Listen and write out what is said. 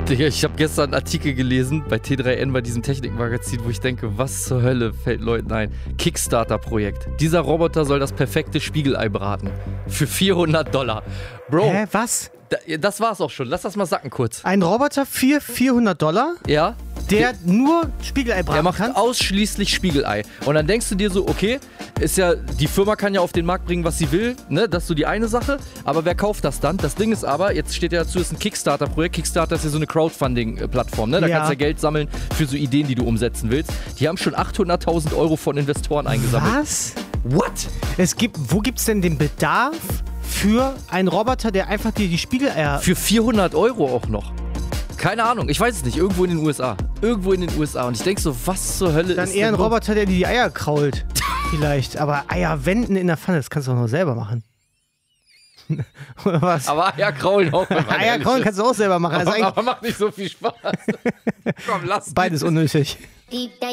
Digga, ich habe gestern einen Artikel gelesen bei T3N, bei diesem Technikmagazin, wo ich denke, was zur Hölle fällt Leuten ein? Kickstarter-Projekt. Dieser Roboter soll das perfekte Spiegelei braten. Für $400. Bro. Hä, was? Das war's auch schon. Lass das mal sacken kurz. Ein Roboter für $400? Ja. Der nur Spiegelei braten Er macht kann? ausschließlich Spiegelei. Und dann denkst du dir so, okay, ist ja, die Firma kann ja auf den Markt bringen, was sie will, ne? Das ist so die eine Sache. Aber wer kauft das dann? Das Ding ist aber, jetzt steht ja dazu, ist ein Kickstarter-Projekt. Kickstarter ist ja so eine Crowdfunding-Plattform, ne? Da kannst du ja Geld sammeln für so Ideen, die du umsetzen willst. Die haben schon 800.000 € von Investoren eingesammelt. Was? What? Wo gibt's denn den Bedarf für einen Roboter, der einfach dir die Spiegeleier... Für 400 € auch noch. Keine Ahnung, ich weiß es nicht. Irgendwo in den USA. Und ich denk so, was zur Hölle Dann ist eher ein denn Roboter, der dir die Eier krault. Vielleicht. Aber Eier wenden in der Pfanne, das kannst du auch noch selber machen. Oder was? Aber Eier kraulen auch. Eier kraulen kannst du auch selber machen. Aber macht nicht so viel Spaß. Komm, lass beides unnötig.